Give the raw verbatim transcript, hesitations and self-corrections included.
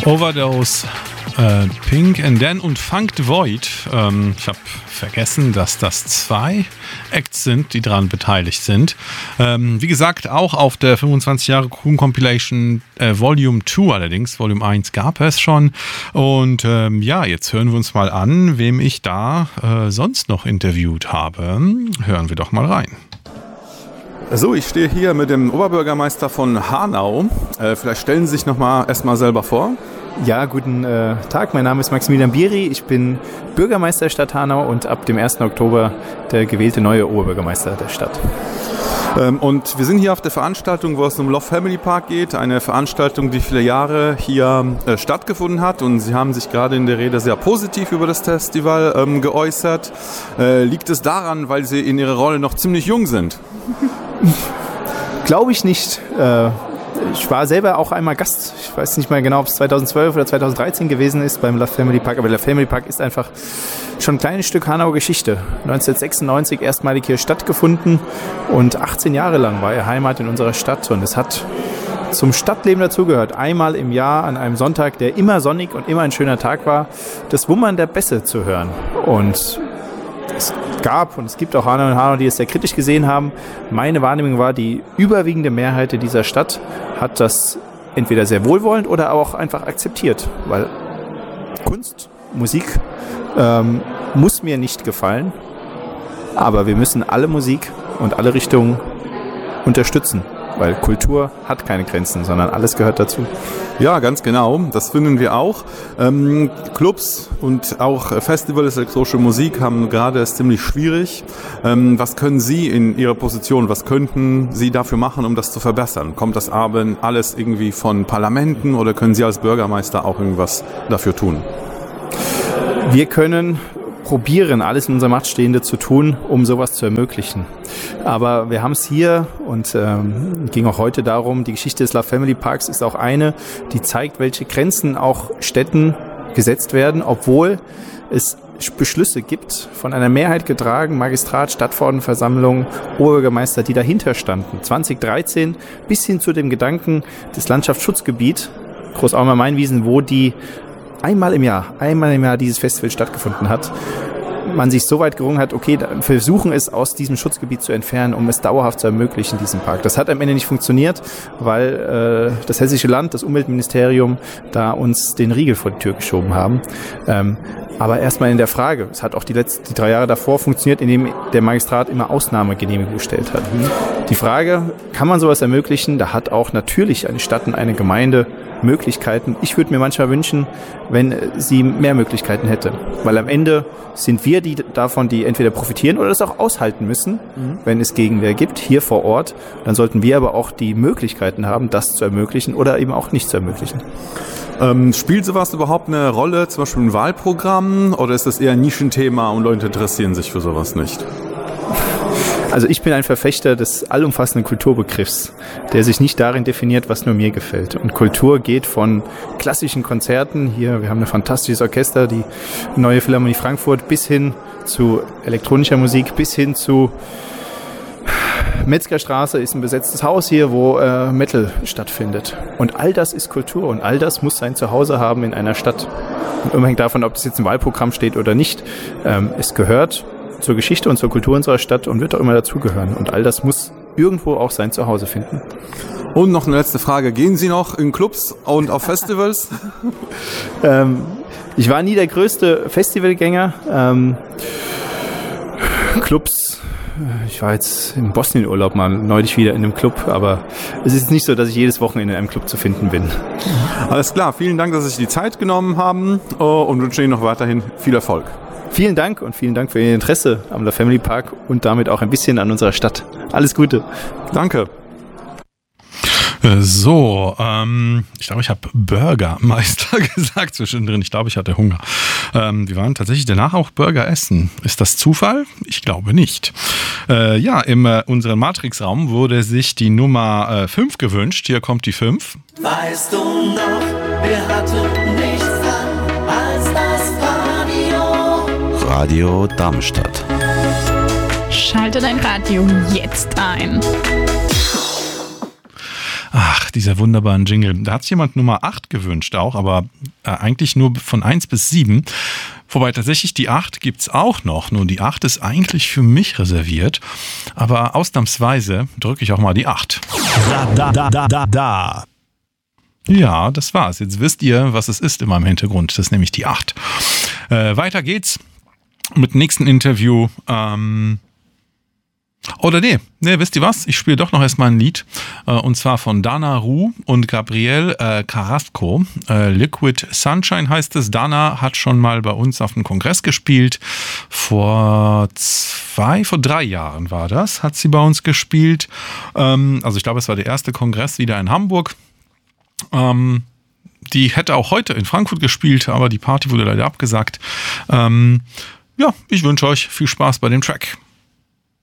Overdose, äh, Pink and Dan und Funk the Void. Ähm, ich habe vergessen, dass das zwei Acts sind, die daran beteiligt sind. Ähm, wie gesagt, auch auf der fünfundzwanzig Jahre Crew Compilation äh, Volume zwei allerdings. Volume eins gab es schon. Und ähm, ja, jetzt hören wir uns mal an, wem ich da äh, sonst noch interviewt habe. Hören wir doch mal rein. So, ich stehe hier mit dem Oberbürgermeister von Hanau. Äh, vielleicht stellen Sie sich noch mal erstmal selber vor. Ja, guten äh, Tag. Mein Name ist Maximilian Bieri. Ich bin Bürgermeister der Stadt Hanau und ab dem ersten Oktober der gewählte neue Oberbürgermeister der Stadt. Ähm, und wir sind hier auf der Veranstaltung, wo es um Love Family Park geht. Eine Veranstaltung, die viele Jahre hier äh, stattgefunden hat. Und Sie haben sich gerade in der Rede sehr positiv über das Festival ähm, geäußert. Äh, liegt es daran, weil Sie in Ihrer Rolle noch ziemlich jung sind? Glaube ich nicht. Äh, ich war selber auch einmal Gast. Ich weiß nicht mehr genau, ob es zweitausendzwölf oder zweitausenddreizehn gewesen ist beim Love Family Park. Aber der Love Family Park ist einfach schon ein kleines Stück Hanauer Geschichte. neunzehnhundertsechsundneunzig erstmalig hier stattgefunden und achtzehn Jahre lang war er Heimat in unserer Stadt. Und es hat zum Stadtleben dazugehört, einmal im Jahr an einem Sonntag, der immer sonnig und immer ein schöner Tag war, das Wummern der Bässe zu hören. Und es gab und es gibt auch Hanau und Hanau, die es sehr kritisch gesehen haben. Meine Wahrnehmung war, die überwiegende Mehrheit in dieser Stadt hat das entweder sehr wohlwollend oder auch einfach akzeptiert, weil Kunst, Musik ähm, muss mir nicht gefallen, aber wir müssen alle Musik und alle Richtungen unterstützen, weil Kultur hat keine Grenzen, sondern alles gehört dazu. Ja, ganz genau. Das finden wir auch. Ähm, Clubs und auch Festivals, elektronische Musik haben gerade es ziemlich schwierig. Ähm, was können Sie in Ihrer Position, was könnten Sie dafür machen, um das zu verbessern? Kommt das aber alles irgendwie von Parlamenten oder können Sie als Bürgermeister auch irgendwas dafür tun? Wir können probieren, alles in unserer Macht Stehende zu tun, um sowas zu ermöglichen. Aber wir haben es hier und ähm, ging auch heute darum, die Geschichte des Love Family Parks ist auch eine, die zeigt, welche Grenzen auch Städten gesetzt werden, obwohl es Beschlüsse gibt, von einer Mehrheit getragen, Magistrat, Stadtverordnetenversammlung, Oberbürgermeister, die dahinter standen. zweitausenddreizehn bis hin zu dem Gedanken des Landschaftsschutzgebiets Großaumer-Mainwiesen, wo die einmal im Jahr, einmal im Jahr dieses Festival stattgefunden hat, man sich so weit gerungen hat, okay, versuchen es aus diesem Schutzgebiet zu entfernen, um es dauerhaft zu ermöglichen, diesen Park. Das hat am Ende nicht funktioniert, weil äh, das Hessische Land, das Umweltministerium, da uns den Riegel vor die Tür geschoben haben. Ähm, aber erstmal in der Frage, es hat auch die letzten die drei Jahre davor funktioniert, indem der Magistrat immer Ausnahmegenehmigung gestellt hat. Mhm. Die Frage, kann man sowas ermöglichen? Da hat auch natürlich eine Stadt und eine Gemeinde Möglichkeiten. Ich würde mir manchmal wünschen, wenn sie mehr Möglichkeiten hätte. Weil am Ende sind wir die davon, die entweder profitieren oder das auch aushalten müssen, mhm. wenn es Gegenwehr gibt, hier vor Ort. Dann sollten wir aber auch die Möglichkeiten haben, das zu ermöglichen oder eben auch nicht zu ermöglichen. Ähm, spielt sowas überhaupt eine Rolle, zum Beispiel im Wahlprogramm, oder ist das eher ein Nischenthema und Leute interessieren sich für sowas nicht? Also ich bin ein Verfechter des allumfassenden Kulturbegriffs, der sich nicht darin definiert, was nur mir gefällt. Und Kultur geht von klassischen Konzerten, hier, wir haben ein fantastisches Orchester, die Neue Philharmonie Frankfurt, bis hin zu elektronischer Musik, bis hin zu Metzgerstraße ist ein besetztes Haus hier, wo äh, Metal stattfindet. Und all das ist Kultur und all das muss sein Zuhause haben in einer Stadt. Und unabhängig davon, ob das jetzt im Wahlprogramm steht oder nicht, ähm, es gehört zur Geschichte und zur Kultur unserer Stadt und wird auch immer dazugehören. Und all das muss irgendwo auch sein Zuhause finden. Und noch eine letzte Frage. Gehen Sie noch in Clubs und auf Festivals? ähm, ich war nie der größte Festivalgänger. Ähm, Clubs, ich war jetzt im Bosnien-Urlaub mal neulich wieder in einem Club, aber es ist nicht so, dass ich jedes Wochenende in einem Club zu finden bin. Alles klar. Vielen Dank, dass Sie sich die Zeit genommen haben und wünsche Ihnen noch weiterhin viel Erfolg. Vielen Dank und vielen Dank für Ihr Interesse am Love Family Park und damit auch ein bisschen an unserer Stadt. Alles Gute. Danke. So, ähm, ich glaube, ich habe Burgermeister gesagt zwischendrin. Ich glaube, ich hatte Hunger. Ähm, wir waren tatsächlich danach auch Burger essen. Ist das Zufall? Ich glaube nicht. Äh, ja, in äh, unserem Matrix-Raum wurde sich die Nummer fünf äh, gewünscht. Hier kommt die fünf. Weißt du noch, wir hatten nichts an als das Radio. Radio Darmstadt. Schalte dein Radio jetzt ein. Ach, dieser wunderbaren Jingle. Da hat sich jemand Nummer acht gewünscht auch, aber äh, eigentlich nur von eins bis sieben. Wobei tatsächlich die acht gibt's auch noch. Nur die acht ist eigentlich für mich reserviert. Aber ausnahmsweise drücke ich auch mal die acht. Da, da, da, da, da. Ja, das war's. Jetzt wisst ihr, was es ist in meinem Hintergrund. Das ist nämlich die acht. Äh, weiter geht's mit dem nächsten Interview. Ähm Oder nee, nee, wisst ihr was? Ich spiele doch noch erstmal ein Lied. Äh, und zwar von Dana Roux und Gabriel äh, Carrasco. Äh, Liquid Sunshine heißt es. Dana hat schon mal bei uns auf dem Kongress gespielt. Vor zwei, vor drei Jahren war das, hat sie bei uns gespielt. Ähm, also ich glaube, es war der erste Kongress wieder in Hamburg. Ähm, die hätte auch heute in Frankfurt gespielt, aber die Party wurde leider abgesagt. Ähm, ja, ich wünsche euch viel Spaß bei dem Track.